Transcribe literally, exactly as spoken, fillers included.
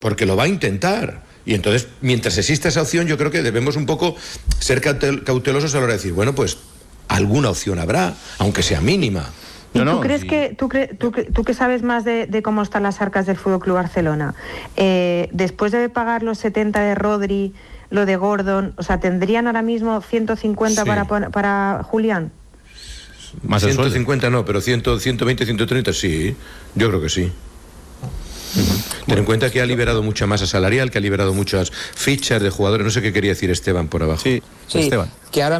porque lo va a intentar. Y entonces, mientras exista esa opción, yo creo que debemos un poco ser cautelosos a la hora de decir, bueno, pues alguna opción habrá, aunque sea mínima. ¿Y No, tú no, crees sí. que tú, cre, tú, tú que sabes más de, de cómo están las arcas del Fútbol Club Barcelona, eh, después de pagar los setenta de Rodri, lo de Gordon, o sea, tendrían ahora mismo ciento cincuenta Sí. para, para Julián? Más el ciento sueldo. cincuenta no, pero cien, ciento veinte, ciento treinta sí, yo creo que sí. Uh-huh. Ten en cuenta que ha liberado mucha masa salarial, que ha liberado muchas fichas de jugadores. No sé qué quería decir Esteban por abajo. Sí, Sí, Esteban. que ahora